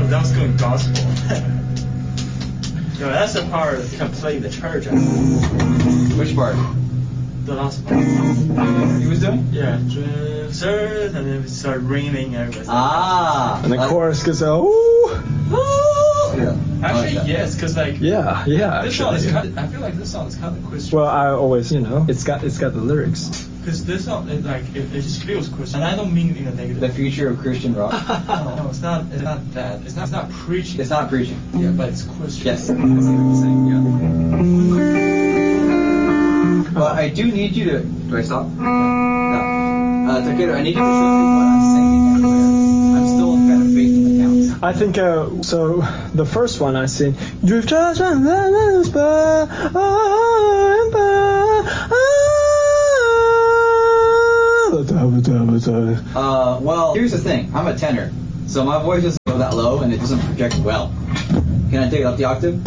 that was going gospel. No, that's the part that can play the church. Which part? The last part. He was doing? Yeah, and then it started raining and everything. Ah. And the chorus goes, oh. Yeah. Actually, yes, because like Yeah, this song actually. is kind of, I feel like this song is kind of Christian. Well, I always, it's got the lyrics. Because this song, it just feels Christian, and I don't mean in a negative. The future of Christian rock. No, it's not that. It's not preaching. It's not preaching. Yeah, but it's Christian. Yes, I see what you're saying. Yeah. But I do need you to. Do I stop? No. Takeru, I need you to show me what I'm singing anywhere. I'm still kind of faking the counts. I think, so the first one I sing, you've just well, here's the thing. I'm a tenor, so my voice doesn't go that low and it doesn't project well. Can I take it up the octave?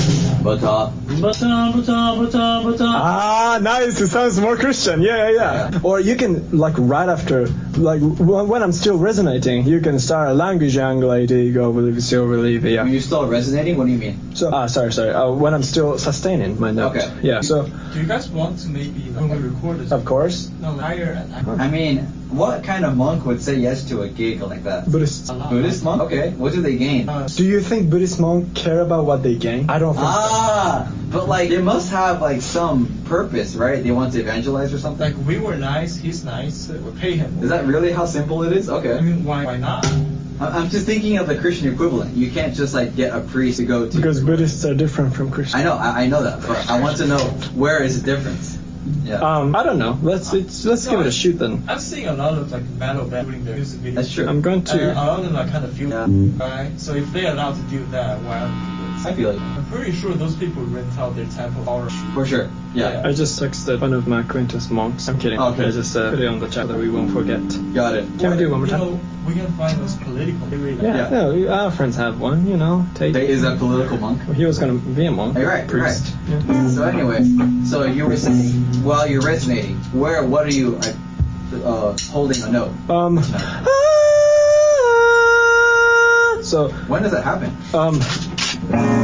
Nice. It sounds more Christian. Yeah. Or you can, like, right after, like, when I'm still resonating, you can start language angulating over the still relief. Yeah. When you're still resonating, what do you mean? So, sorry. When I'm still sustaining my note. Okay. Yeah. So. Do you guys want to maybe when we record this? Of course. No, higher and I mean, what kind of monk would say yes to a gig like that? Buddhist. Buddhist monk? Okay. What do they gain? Do you think Buddhist monks care about what they gain? I don't think so. But like they must have like some purpose, right? They want to evangelize or something. Like we were nice, he's nice, we pay him. Is that really how simple it is? Okay. I mean, why not? I'm just thinking of the Christian equivalent. You can't just like get a priest to go to. Because Buddhists are different from Christians. I know that, but I want to know where is the difference. Yeah. I don't know. Let's give it a shoot then. I'm seeing a lot of like metal bands doing their music videos. That's true. I'm going to. A lot of them are kind of feel right. So if they're allowed to do that, why aren't we? I feel like I'm pretty sure those people rent out their temple or for sure. Yeah. I just texted one of my acquaintance monks. I'm kidding. Okay. I just put it on the chat that we won't forget. Got it. Can we do it one more time? We can find those political. Yeah. Our friends have one. Tate. Is a political monk. He was gonna be a monk. You're right. Priest. Right. Yeah. So anyway, so you were saying while you're resonating, what are you holding a note? So when does that happen?